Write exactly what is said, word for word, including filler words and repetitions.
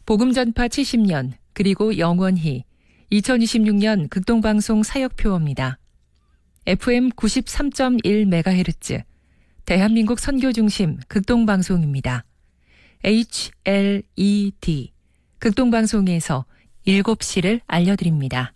복음전파 칠십 년 그리고 영원히 이천이십육 년 극동방송 사역표어입니다. 에프엠 구십삼 점 일 메가헤르츠 대한민국 선교중심 극동방송입니다. 에이치엘이디 극동방송에서 일곱 시를 알려드립니다.